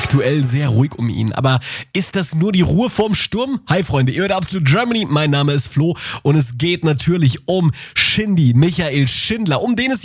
aktuell sehr ruhig um ihn. Aber ist das nur die Ruhe vorm Sturm? Hi Freunde, ihr hört Absolut Germany. Mein Name ist Flo und es geht natürlich um Shindy, Michael Schindler, um den es